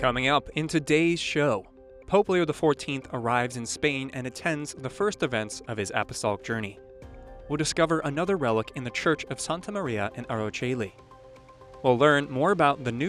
Coming up in today's show, Pope Leo XIV arrives in Spain and attends the first events of his apostolic journey. We'll discover another relic in the Church of Santa Maria in Araceli. We'll learn more about the new